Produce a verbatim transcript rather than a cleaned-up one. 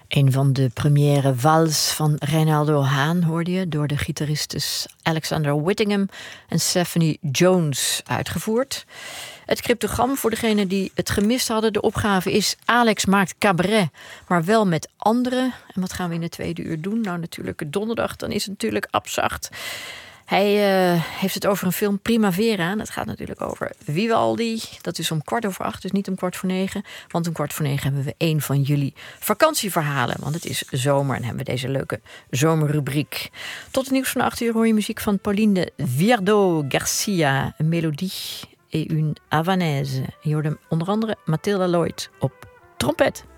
Een van de première vals van Reynaldo Haan hoorde je door de gitaristen Alexander Whittingham en Stephanie Jones uitgevoerd. Het cryptogram voor degenen die het gemist hadden. De opgave is: Alex maakt cabaret, maar wel met anderen. En wat gaan we in de tweede uur doen? Nou, natuurlijk donderdag, dan is het natuurlijk Abzacht. Hij uh, heeft het over een film Primavera. En dat gaat natuurlijk over Vivaldi. Dat is om kwart over acht, dus niet om kwart voor negen. Want om kwart voor negen hebben we een van jullie vakantieverhalen. Want het is zomer en hebben we deze leuke zomerrubriek. Tot het nieuws van acht uur hoor je muziek van Pauline de Viardot Garcia. Een melodie et une havanaise. Je hoorde onder andere Mathilda Lloyd op trompet.